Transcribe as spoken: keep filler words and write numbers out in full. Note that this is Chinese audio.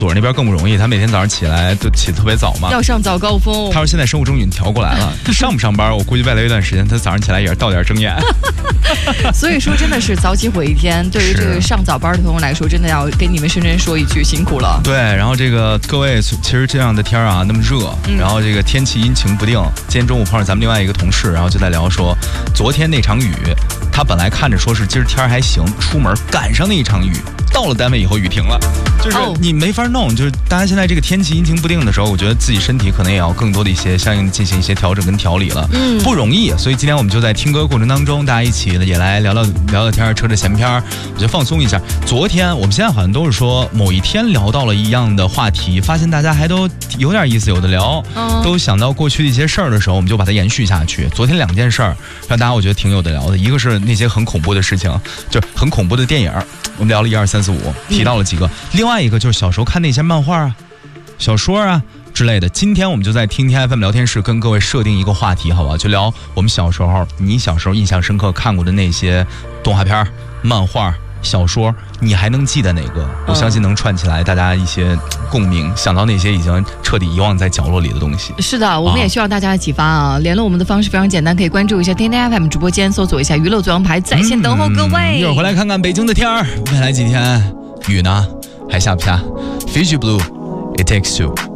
朵儿那边更不容易，他每天早上起来都起特别早嘛， 要上早高峰。 他说现在生物钟已经调过来了，上不上班我估计未来一段时间他早上起来也是到点睁眼。 所以说真的是早起毁一天，对于这个上早班的朋友来说，真的要跟你们深深说一句辛苦了。 对，然后这个各位，其实这样的天啊那么热， 嗯、 然后这个天气阴晴不定。今天中午碰上咱们另外一个同事，然后就在聊说，昨天那场雨，他本来看着说是今儿天还行，出门赶上那一场雨。到了单位以后雨停了，就是你没法弄，就是大家现在这个天气阴晴不定的时候，我觉得自己身体可能也要更多的一些相应的进行一些调整跟调理了，嗯，不容易。所以今天我们就在听歌过程当中，大家一起也来聊聊聊聊天，扯扯闲篇，我觉得放松一下。昨天我们现在好像都是说某一天聊到了一样的话题，发现大家还都有点意思，有的聊，嗯、都想到过去的一些事儿的时候，我们就把它延续下去。昨天两件事儿让大家我觉得挺有的聊的，一个是那些很恐怖的事情，就是很恐怖的电影，我们聊了一二三四五，提到了几个。嗯、另外一个就是小时候看那些漫画啊、小说啊之类的。今天我们就在听听 F M 聊天室跟各位设定一个话题，好吧？就聊我们小时候，你小时候印象深刻看过的那些动画片、漫画、小说，你还能记得哪个？我相信能串起来大家一些共鸣，想到那些已经彻底遗忘在角落里的东西。 是的，我们也需要大家的启发啊！联络我们的方式非常简单，可以关注一下天天 F M 直播间，搜索一下娱乐最王牌，在线等候各位。 一会儿回来看看北京的天儿，未来几天雨呢还下不下 ？Fiji Blue, It Takes Two。